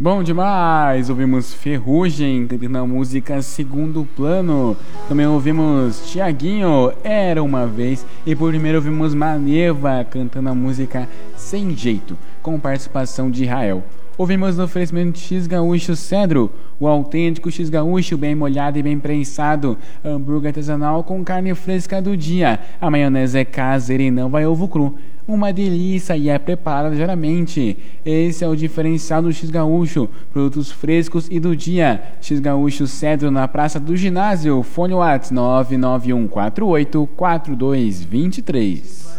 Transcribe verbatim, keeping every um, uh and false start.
Bom demais! Ouvimos Ferrugem cantando a música Segundo Plano. Também ouvimos Tiaguinho, Era Uma Vez. E por primeiro ouvimos Maneva cantando a música Sem Jeito, com participação de Israel. Ouvimos no oferecimento de X Gaúcho Cedro, o autêntico X Gaúcho bem molhado e bem prensado, hambúrguer artesanal com carne fresca do dia, a maionese é caseira e não vai ovo cru, uma delícia e é preparada diariamente. Esse é o diferencial do X Gaúcho, produtos frescos e do dia. X Gaúcho Cedro na Praça do Ginásio, fone WhatsApp nove nove um quatro oito quatro dois dois três.